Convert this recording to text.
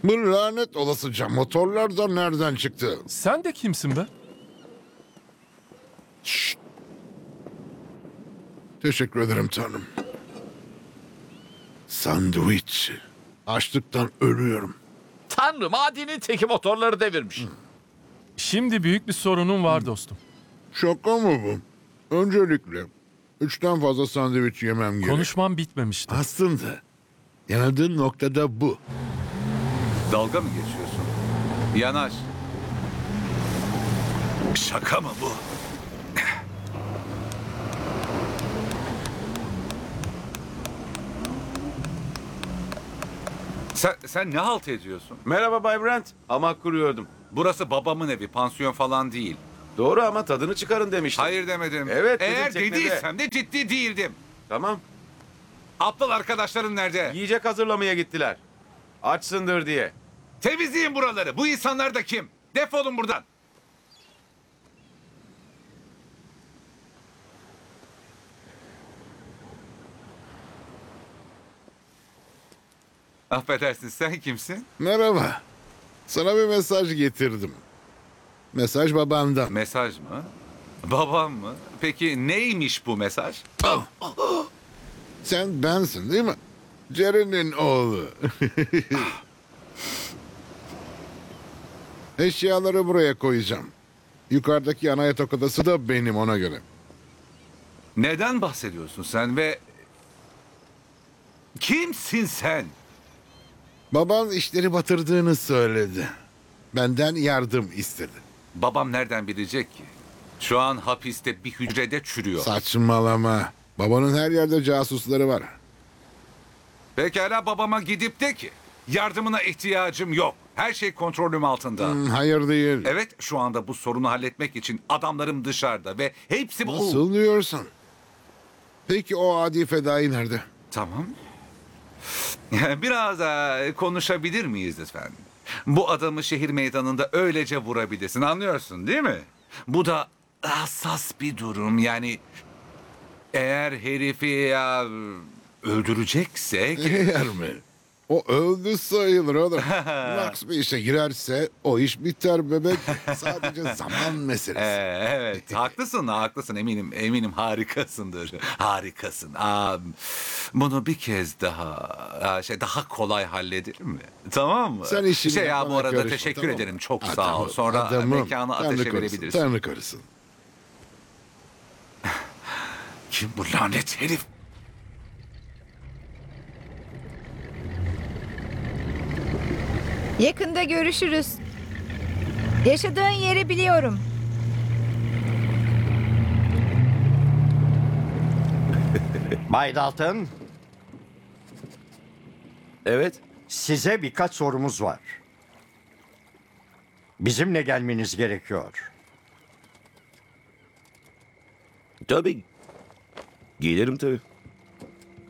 Bu lanet olasıca motorlar da nereden çıktı? Sen de kimsin be? Şşt. Teşekkür ederim tanrım. Sandviç. Açlıktan ölüyorum. Tanrım, adinin teki motorları devirmiş. Şimdi büyük bir sorunun var dostum. Şaka mı bu? Öncelikle 3'ten fazla sandviç yemem gerek. Konuşmam bitmemişti. Aslında yanıldığın noktada bu. Dalga mı geçiyorsun? Yanaş. Şaka mı bu? Sen ne halt ediyorsun? Merhaba Bay Brent. Hamak kuruyordum. Burası babamın evi, pansiyon falan değil. Doğru ama tadını çıkarın demiştim. Hayır demedim. Evet, dedim Eğer teknede. dediysem de ciddi değildim. Tamam. Aptal arkadaşların nerede? Yiyecek hazırlamaya gittiler. Açsındır diye. Temizleyin buraları. Bu insanlar da kim? Defolun buradan. Affedersin, sen kimsin? Merhaba. Sana bir mesaj getirdim. Mesaj babandan. Mesaj mı? Babam mı? Peki neymiş bu mesaj? Sen bensin değil mi? Jerry'nin oğlu. Eşyaları buraya koyacağım. Yukarıdaki ana yatak odası da benim, ona göre. Neden bahsediyorsun sen ve... Kimsin sen? Baban işleri batırdığını söyledi. Benden yardım istedi. Babam nereden bilecek ki? Şu an hapiste bir hücrede çürüyor. Saçmalama. Babanın her yerde casusları var. Pekala, babama gidip de ki yardımına ihtiyacım yok. Her şey kontrolüm altında. Hayır değil. Evet, şu anda bu sorunu halletmek için adamlarım dışarıda ve hepsi bu. Nasıl diyorsun? Peki o adi fedai nerede? Tamam. Biraz konuşabilir miyiz lütfen? Bu adamı şehir meydanında öylece vurabilirsin, anlıyorsun değil mi? Bu da hassas bir durum, yani eğer herifi öldüreceksek... Eğer mi? O öldü sayılır oğlum. Max bir işe girerse o iş biter bebek. Sadece zaman meselesi. Evet, haklısın, eminim harikasındır. Harikasın. Bunu bir kez daha kolay hallederim mi? Tamam mı? Sen işini bu yapmana arada karışma, teşekkür tamam mı? ederim. Çok sağ ol. Tamam, Sonra adamım. mekanı Tanrı ateşe korusun, verebilirsin. Tanrı korusun. Kim bu lanet herif? Yakında görüşürüz. Yaşadığın yeri biliyorum. Bay Dalton, Evet. size birkaç sorumuz var. Bizimle gelmeniz gerekiyor. Tabii. Gelirim tabii.